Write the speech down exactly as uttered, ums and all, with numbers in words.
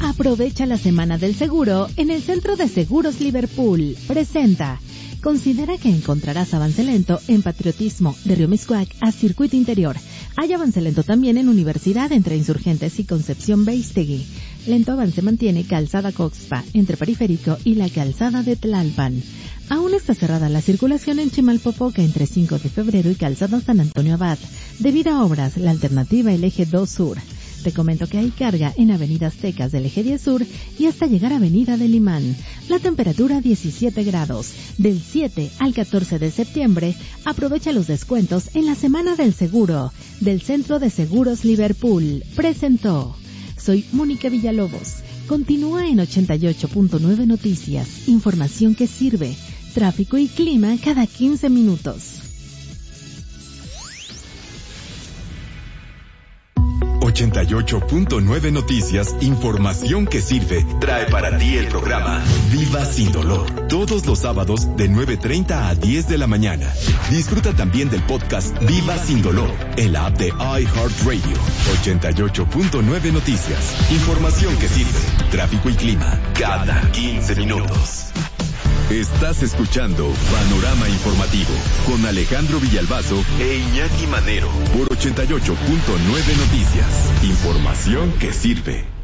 Aprovecha la Semana del Seguro en el Centro de Seguros Liverpool. Presenta. Considera que encontrarás avance lento en Patriotismo de Río Miscuac a Circuito Interior. Hay avance lento también en Universidad entre Insurgentes y Concepción Beistegui. Lento avance mantiene Calzada Coxpa entre Periférico y la Calzada de Tlalpan. Aún está cerrada la circulación en Chimalpopoca entre cinco de febrero y Calzada San Antonio Abad. Debido a obras, la alternativa el Eje dos Sur. Te comento que hay carga en Avenida Aztecas del Eje diez Sur y hasta llegar a Avenida del Imán. La temperatura diecisiete grados. Del siete al catorce de septiembre, aprovecha los descuentos en la Semana del Seguro del Centro de Seguros Liverpool. Presentó. Soy Mónica Villalobos. Continúa en ochenta y ocho punto nueve Noticias. Información que sirve. Tráfico y clima cada quince minutos. ochenta y ocho punto nueve Noticias, información que sirve, trae para ti el programa Viva Sin Dolor, todos los sábados de nueve treinta a diez de la mañana. Disfruta también del podcast Viva Sin Dolor en la app de iHeartRadio. ochenta y ocho punto nueve Noticias, información que sirve, tráfico y clima cada quince minutos. Estás escuchando Panorama Informativo con Alejandro Villalbazo e Iñaki Manero por ochenta y ocho punto nueve Noticias. Información que sirve.